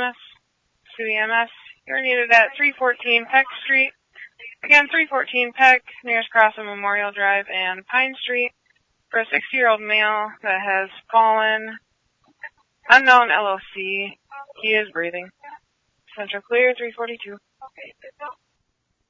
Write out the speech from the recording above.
EMS. To EMS, you're needed at 314 Peck Street. Again, 314 Peck, nearest cross of Memorial Drive and Pine Street, for a 60-year-old male that has fallen. Unknown LOC. He is breathing. Central clear, 342.